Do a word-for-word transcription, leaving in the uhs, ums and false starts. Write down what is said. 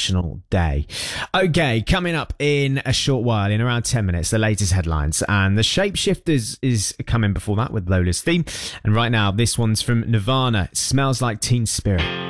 International Day. Okay, coming up in a short while, in around ten minutes, the latest headlines. And the Shapeshifters is coming before that with Lola's theme. And right now, this one's from Nirvana. It Smells Like Teen Spirit.